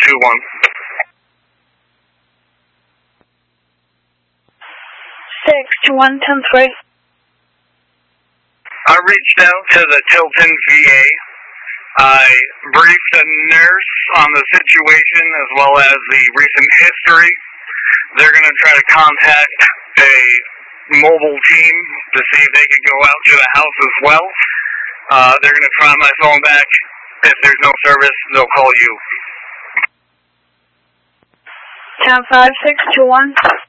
621. 621, 10-3. I reached out to the Tilton VA. I briefed the nurse on the situation as well as the recent history. They're going to try to contact a mobile team to see if they could go out to the house as well. They're going to try my phone back. If there's no service, they'll call you. 10-5, 621.